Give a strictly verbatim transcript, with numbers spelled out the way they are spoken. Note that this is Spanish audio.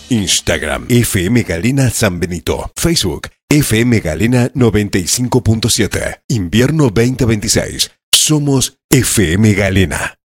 Instagram F M Galena San Benito. Facebook F M Galena noventa y cinco punto siete. Invierno veinte veintiséis. Somos F M Galena.